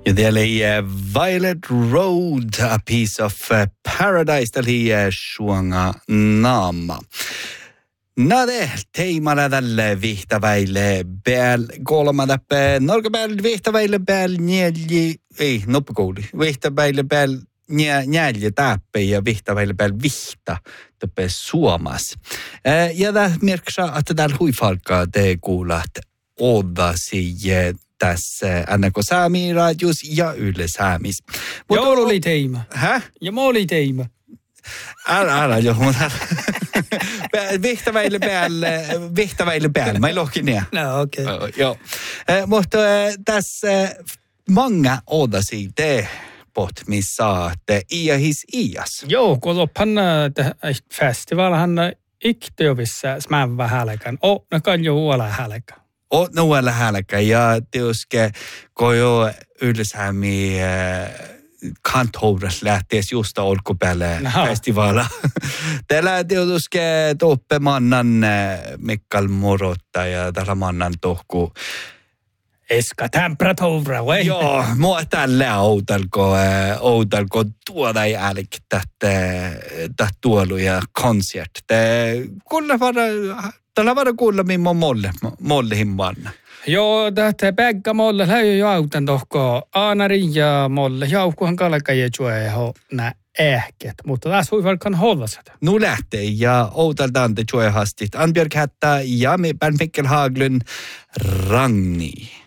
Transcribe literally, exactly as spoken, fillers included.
Ja täällä oli Violet Road, A Piece of Paradise, täällä oli Suanga Naama. No det, teimalla tälle vihtaväille pääl, kolmanda pääl, norkapäälli vihtaväille pääl, neljä, ei, noppakouli, vihtaväille pääl, neljä täppä ja vihtaväille pääl vihta, täppä suomas. Ja tämä merkkaa, että täällä huifalkaa te kuulat odasi tässä N K Saami radios ja Yle Saamis. Ja oli teima. Hä? Ja mä oli teima. Älä, älä, jo, mutta vihtaväille päälle, vihtaväille päälle, mä ei lohkin nää. No, okei. Okay. Joo, mutta tässä många odasi te pot, missä saatte iahis ias. Joo, kun loppan festivalhan iktiovissa smävä hälkän. O, no kan jo huola hälkän. O, no huola hälkän, ja tietysti kun jo Ylsäämi kantouras lähties just olkupäälle festivaala. Täällä tietysti toppe mannan Mikkal Morotta ja täällä mannan tohku Eska temperatuura, vai? Joo, mua tällä outalko, outalko tuoda jälkeen tätä tuolu ja konsert. Kuulla vara, tällä vara kuulla minä molle, molle himmanna. Joo, tätä pägga molle lähi jo autan tohko aanari ja molle jaukuhan kalkaje juo ho nä ehket, mutta tässä voi valkan hollasat. Nu lähtee ja outaltaan te juo hastit. Anbjörg Hätta ja me Bernt Mikkel Haglund Ragni.